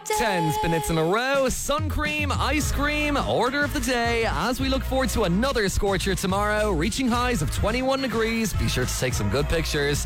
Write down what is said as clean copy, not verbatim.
10 minutes in a row, sun cream, ice cream, order of the day, as we look forward to another scorcher tomorrow, reaching highs of 21 degrees. Be sure to take some good pictures.